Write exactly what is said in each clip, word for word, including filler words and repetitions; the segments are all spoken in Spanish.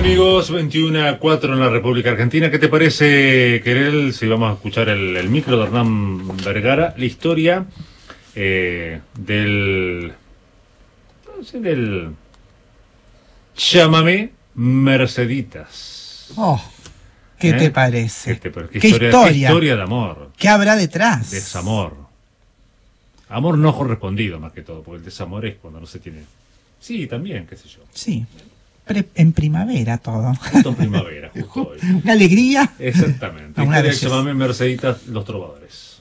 amigos? veintiuno a cuatro en la República Argentina. ¿Qué te parece, Querel, si vamos a escuchar el, el micro de Hernán Vergara? La historia eh, del... no sé, del... Llámame Merceditas. Oh, ¿qué ¿Eh? te parece? ¿Qué, te, qué, ¿Qué historia, historia? ¿Qué historia de amor? ¿Qué habrá detrás? Desamor. Amor no correspondido, más que todo, porque el desamor es cuando no se tiene... Sí, también, qué sé yo. Sí. Pre en primavera todo. Justo en primavera, justo hoy. Una alegría. Exactamente. Una Llámame Merceditas, los trovadores.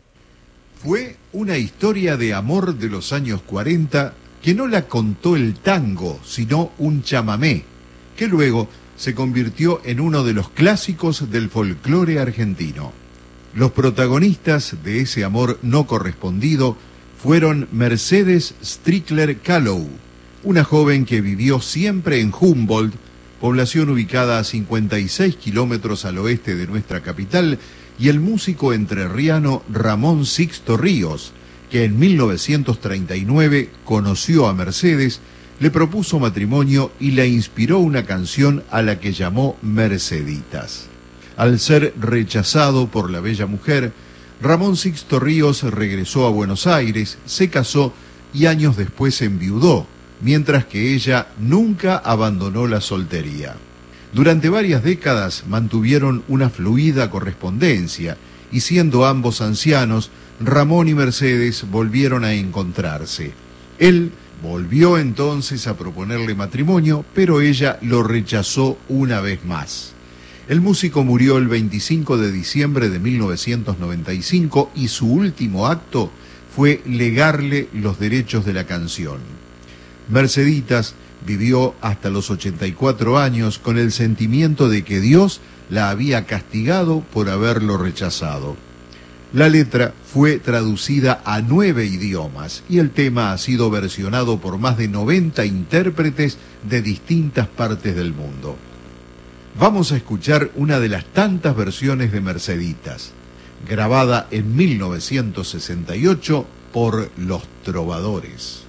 Fue una historia de amor de los años cuarenta que no la contó el tango, sino un chamamé, que luego se convirtió en uno de los clásicos del folclore argentino. Los protagonistas de ese amor no correspondido fueron Mercedes Strickler Callow, una joven que vivió siempre en Humboldt, población ubicada a cincuenta y seis kilómetros al oeste de nuestra capital, y el músico entrerriano Ramón Sixto Ríos, que en mil novecientos treinta y nueve conoció a Mercedes, le propuso matrimonio y le inspiró una canción a la que llamó Merceditas. Al ser rechazado por la bella mujer, Ramón Sixto Ríos regresó a Buenos Aires, se casó y años después enviudó, mientras que ella nunca abandonó la soltería. Durante varias décadas mantuvieron una fluida correspondencia y siendo ambos ancianos, Ramón y Mercedes volvieron a encontrarse. Él volvió entonces a proponerle matrimonio, pero ella lo rechazó una vez más. El músico murió el veinticinco de diciembre de mil novecientos noventa y cinco y su último acto fue legarle los derechos de la canción. Merceditas vivió hasta los ochenta y cuatro años con el sentimiento de que Dios la había castigado por haberlo rechazado. La letra fue traducida a nueve idiomas y el tema ha sido versionado por más de noventa intérpretes de distintas partes del mundo. Vamos a escuchar una de las tantas versiones de Merceditas, grabada en mil novecientos sesenta y ocho por Los Trovadores.